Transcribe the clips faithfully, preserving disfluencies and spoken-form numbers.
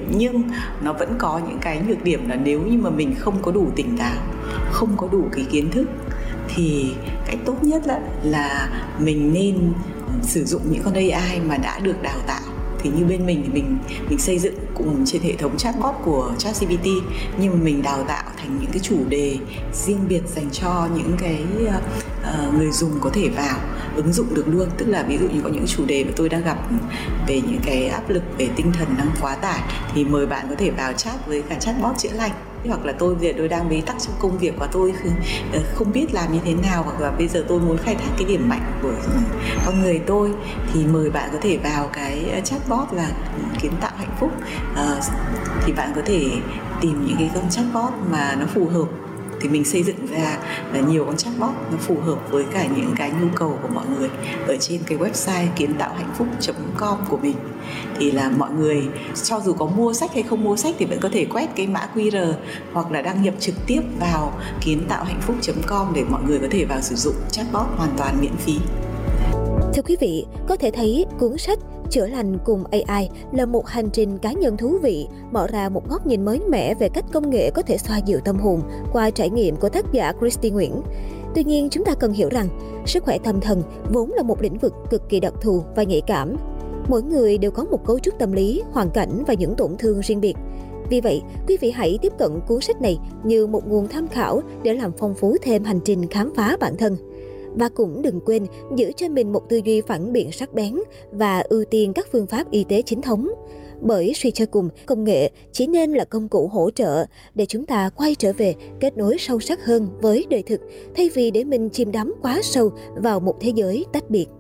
nhưng nó vẫn có những cái nhược điểm là nếu như mà mình không có đủ tỉnh táo, không có đủ cái kiến thức, thì cái tốt nhất là, là mình nên sử dụng những con a i mà đã được đào tạo. Thì như bên mình thì mình mình xây dựng cùng trên hệ thống chatbot của ChatGPT, nhưng mà mình đào tạo thành những cái chủ đề riêng biệt dành cho những cái uh, người dùng có thể vào ứng dụng được luôn. Tức là ví dụ như có những chủ đề mà tôi đang gặp về những cái áp lực về tinh thần đang quá tải, thì mời bạn có thể vào chat với cả chatbot chữa lành. Hoặc là tôi bây giờ tôi đang bế tắc trong công việc và tôi không biết làm như thế nào, hoặc là bây giờ tôi muốn khai thác cái điểm mạnh của con người tôi, thì mời bạn có thể vào cái chatbot là kiến tạo hạnh phúc. À, thì bạn có thể tìm những cái con chatbot mà nó phù hợp. Thì mình xây dựng ra là nhiều con chatbot nó phù hợp với cả những cái nhu cầu của mọi người ở trên cái website kiến tạo hạnh phúc chấm com của mình. Thì là mọi người cho dù có mua sách hay không mua sách thì vẫn có thể quét cái mã quy rờ hoặc là đăng nhập trực tiếp vào kiến tạo hạnh phúc chấm com để mọi người có thể vào sử dụng chatbot hoàn toàn miễn phí. Thưa quý vị, có thể thấy cuốn sách Chữa lành cùng a i là một hành trình cá nhân thú vị, mở ra một góc nhìn mới mẻ về cách công nghệ có thể xoa dịu tâm hồn qua trải nghiệm của tác giả Christy Nguyễn. Tuy nhiên, chúng ta cần hiểu rằng, sức khỏe tâm thần vốn là một lĩnh vực cực kỳ đặc thù và nhạy cảm. Mỗi người đều có một cấu trúc tâm lý, hoàn cảnh và những tổn thương riêng biệt. Vì vậy, quý vị hãy tiếp cận cuốn sách này như một nguồn tham khảo để làm phong phú thêm hành trình khám phá bản thân. Và cũng đừng quên giữ cho mình một tư duy phản biện sắc bén và ưu tiên các phương pháp y tế chính thống. Bởi suy cho cùng, công nghệ chỉ nên là công cụ hỗ trợ để chúng ta quay trở về kết nối sâu sắc hơn với đời thực, thay vì để mình chìm đắm quá sâu vào một thế giới tách biệt.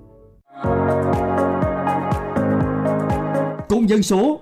Công dân số.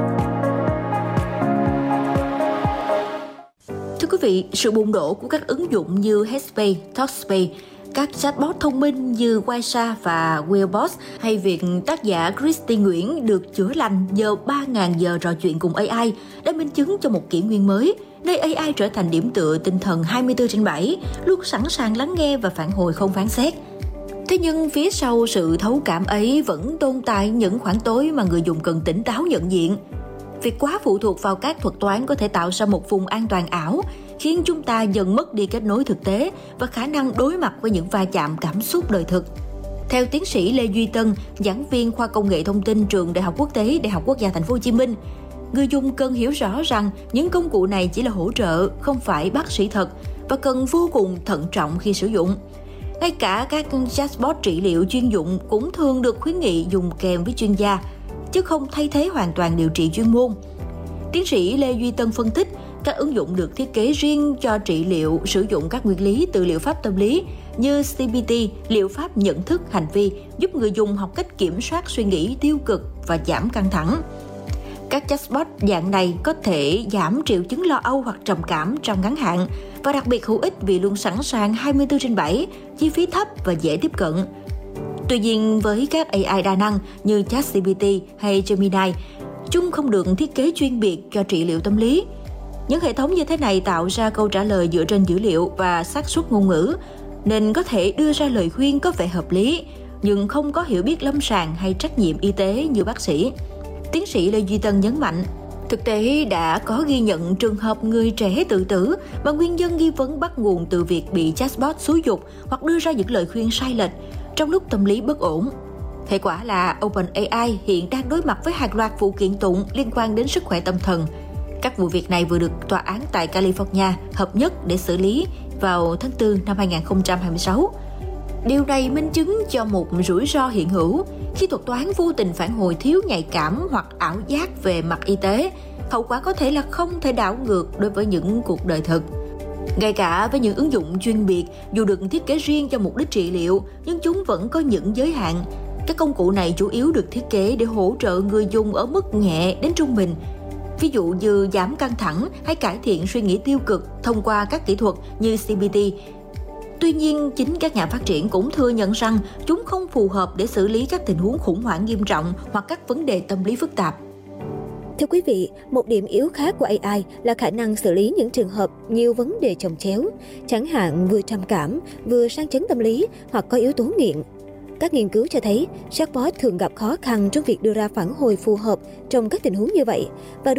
Thưa quý vị, sự bùng nổ của các ứng dụng như Headspace, Talkspace, các chatbot thông minh như Waisa và Wellbot, hay việc tác giả Christy Nguyễn được chữa lành nhờ ba nghìn giờ trò chuyện cùng a i đã minh chứng cho một kỷ nguyên mới, nơi a i trở thành điểm tựa tinh thần hai mươi bốn trên bảy, luôn sẵn sàng lắng nghe và phản hồi không phán xét. Thế nhưng phía sau sự thấu cảm ấy vẫn tồn tại những khoảng tối mà người dùng cần tỉnh táo nhận diện. Việc quá phụ thuộc vào các thuật toán có thể tạo ra một vùng an toàn ảo, khiến chúng ta dần mất đi kết nối thực tế và khả năng đối mặt với những va chạm cảm xúc đời thực. Theo tiến sĩ Lê Duy Tân, giảng viên khoa công nghệ thông tin trường Đại học Quốc tế Đại học Quốc gia Thành phố Hồ Chí Minh, người dùng cần hiểu rõ rằng những công cụ này chỉ là hỗ trợ, không phải bác sĩ thật, và cần vô cùng thận trọng khi sử dụng. Ngay cả các chatbot trị liệu chuyên dụng cũng thường được khuyến nghị dùng kèm với chuyên gia, chứ không thay thế hoàn toàn điều trị chuyên môn. Tiến sĩ Lê Duy Tân phân tích, các ứng dụng được thiết kế riêng cho trị liệu sử dụng các nguyên lý từ liệu pháp tâm lý như xê bê tê, liệu pháp nhận thức hành vi, giúp người dùng học cách kiểm soát suy nghĩ tiêu cực và giảm căng thẳng. Các chatbot dạng này có thể giảm triệu chứng lo âu hoặc trầm cảm trong ngắn hạn và đặc biệt hữu ích vì luôn sẵn sàng hai mươi bốn trên bảy, chi phí thấp và dễ tiếp cận. Tuy nhiên, với các a i đa năng như ChatGPT hay Gemini, chúng không được thiết kế chuyên biệt cho trị liệu tâm lý. Những hệ thống như thế này tạo ra câu trả lời dựa trên dữ liệu và xác suất ngôn ngữ, nên có thể đưa ra lời khuyên có vẻ hợp lý, nhưng không có hiểu biết lâm sàng hay trách nhiệm y tế như bác sĩ. Tiến sĩ Lê Duy Tân nhấn mạnh, thực tế đã có ghi nhận trường hợp người trẻ tự tử mà nguyên nhân nghi vấn bắt nguồn từ việc bị chatbot xúi giục hoặc đưa ra những lời khuyên sai lệch trong lúc tâm lý bất ổn. Hệ quả là OpenAI hiện đang đối mặt với hàng loạt vụ kiện tụng liên quan đến sức khỏe tâm thần. Các vụ việc này vừa được tòa án tại California hợp nhất để xử lý vào tháng tư năm hai nghìn không trăm hai mươi sáu. Điều này minh chứng cho một rủi ro hiện hữu khi thuật toán vô tình phản hồi thiếu nhạy cảm hoặc ảo giác về mặt y tế. Hậu quả có thể là không thể đảo ngược đối với những cuộc đời thực. Ngay cả với những ứng dụng chuyên biệt, dù được thiết kế riêng cho mục đích trị liệu, nhưng chúng vẫn có những giới hạn. Các công cụ này chủ yếu được thiết kế để hỗ trợ người dùng ở mức nhẹ đến trung bình, ví dụ như giảm căng thẳng hay cải thiện suy nghĩ tiêu cực thông qua các kỹ thuật như xê bê tê. Tuy nhiên, chính các nhà phát triển cũng thừa nhận rằng chúng không phù hợp để xử lý các tình huống khủng hoảng nghiêm trọng hoặc các vấn đề tâm lý phức tạp. Thưa quý vị, một điểm yếu khác của a i là khả năng xử lý những trường hợp nhiều vấn đề chồng chéo, chẳng hạn vừa trầm cảm, vừa sang chấn tâm lý hoặc có yếu tố nghiện. Các nghiên cứu cho thấy, chatbot thường gặp khó khăn trong việc đưa ra phản hồi phù hợp trong các tình huống như vậy, và